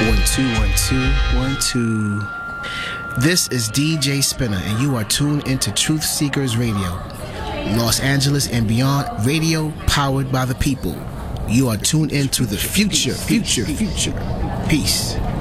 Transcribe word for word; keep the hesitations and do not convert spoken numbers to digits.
One, two, one, two, one, two. This is D J Spinner, and you are tuned into Truth Seekers Radio. Los Angeles and beyond, radio powered by the people. You are tuned into the future, future, future. Peace.